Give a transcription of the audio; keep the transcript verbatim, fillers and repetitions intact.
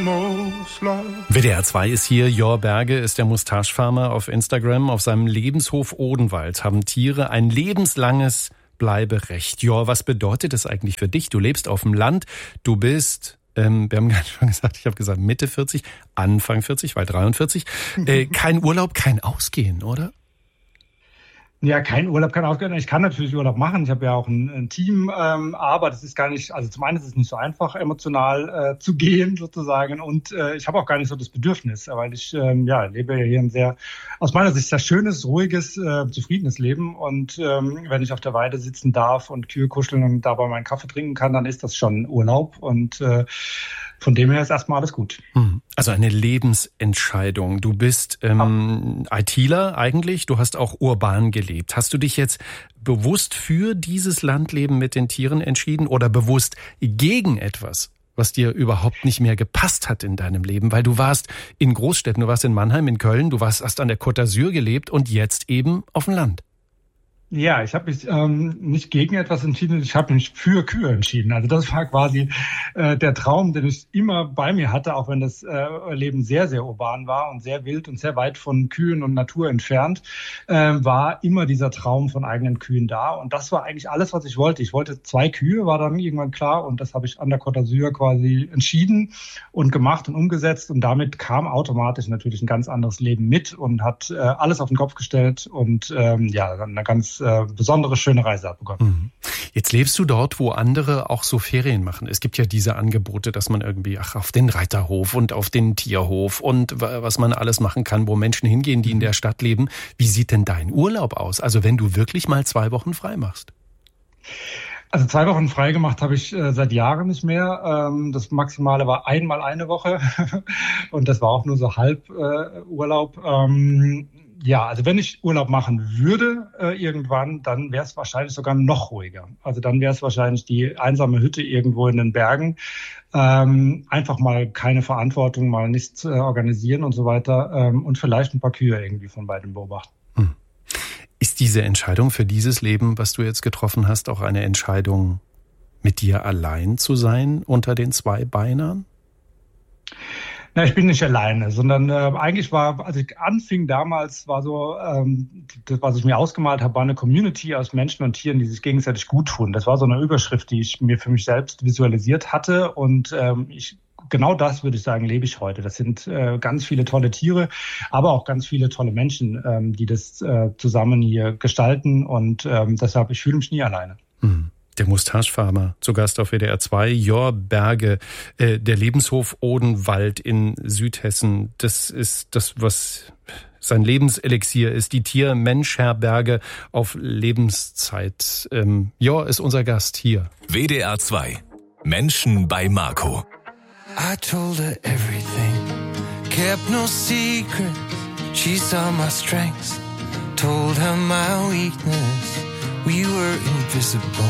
almost love. W D R zwei ist hier. Jor Berge ist der Mustache-Farmer auf Instagram. Auf seinem Lebenshof Odenwald haben Tiere ein lebenslanges Bleiberecht. Jor, was bedeutet das eigentlich für dich? Du lebst auf dem Land, du bist... Ähm, wir haben gerade schon gesagt, ich habe gesagt Mitte vierzig, Anfang vierzig, weil dreiundvierzig. Äh, kein Urlaub, kein Ausgehen, oder? Ja, kein Urlaub, kein Ausgehen. Ich kann natürlich Urlaub machen. Ich habe ja auch ein, ein Team, ähm, aber das ist gar nicht, also zum einen ist es nicht so einfach, emotional äh, zu gehen sozusagen. Und äh, ich habe auch gar nicht so das Bedürfnis, weil ich ähm, ja lebe ja hier ein sehr, aus meiner Sicht, sehr schönes, ruhiges, äh, zufriedenes Leben. Und ähm, wenn ich auf der Weide sitzen darf und Kühe kuscheln und dabei meinen Kaffee trinken kann, dann ist das schon Urlaub. Und äh, von dem her ist erstmal alles gut. Also eine Lebensentscheidung. Du bist ähm, ITler eigentlich, du hast auch urban gelebt. Hast du dich jetzt bewusst für dieses Landleben mit den Tieren entschieden oder bewusst gegen etwas, was dir überhaupt nicht mehr gepasst hat in deinem Leben? Weil du warst in Großstädten, du warst in Mannheim, in Köln, du warst erst an der Côte d'Azur gelebt und jetzt eben auf dem Land. Ja, ich habe mich ähm, nicht gegen etwas entschieden, ich habe mich für Kühe entschieden. Also das war quasi äh, der Traum, den ich immer bei mir hatte, auch wenn das äh, Leben sehr, sehr urban war und sehr wild und sehr weit von Kühen und Natur entfernt, äh, war immer dieser Traum von eigenen Kühen da. Und das war eigentlich alles, was ich wollte. Ich wollte zwei Kühe, war dann irgendwann klar, und das habe ich an der Côte d'Azur quasi entschieden und gemacht und umgesetzt. Und damit kam automatisch natürlich ein ganz anderes Leben mit und hat äh, alles auf den Kopf gestellt und ähm, ja, dann eine ganz Äh, besondere, schöne Reise abbekommen. Jetzt lebst du dort, wo andere auch so Ferien machen. Es gibt ja diese Angebote, dass man irgendwie ach, auf den Reiterhof und auf den Tierhof und was man alles machen kann, wo Menschen hingehen, die in der Stadt leben. Wie sieht denn dein Urlaub aus? Also wenn du wirklich mal zwei Wochen frei machst? Also zwei Wochen frei gemacht habe ich äh, seit Jahren nicht mehr. Ähm, das Maximale war einmal eine Woche und das war auch nur so halb äh, Urlaub. Ähm, Ja, also wenn ich Urlaub machen würde äh, irgendwann, dann wäre es wahrscheinlich sogar noch ruhiger. Also dann wäre es wahrscheinlich die einsame Hütte irgendwo in den Bergen. Ähm, einfach mal keine Verantwortung, mal nichts äh, organisieren und so weiter ähm, und vielleicht ein paar Kühe irgendwie von beiden beobachten. Hm. Ist diese Entscheidung für dieses Leben, was du jetzt getroffen hast, auch eine Entscheidung, mit dir allein zu sein unter den zwei Beinern? Na, ich bin nicht alleine, sondern äh, eigentlich war, als ich anfing damals, war so, ähm, das, was ich mir ausgemalt habe, war eine Community aus Menschen und Tieren, die sich gegenseitig gut tun. Das war so eine Überschrift, die ich mir für mich selbst visualisiert hatte und ähm, ich genau das, würde ich sagen, lebe ich heute. Das sind äh, ganz viele tolle Tiere, aber auch ganz viele tolle Menschen, ähm, die das äh, zusammen hier gestalten und ähm, deshalb, ich fühle mich nie alleine. Hm. Der Mustache-Farmer, zu Gast auf W D R zwei, Jor Berge, äh, der Lebenshof Odenwald in Südhessen. Das ist das, was sein Lebenselixier ist, die Tier-Mensch-Herberge auf Lebenszeit. Ähm, Jor ist unser Gast hier. W D R zwei, Menschen bei Marco. I told her everything, kept no secrets. She saw my strengths, told her my weakness. We were invisible,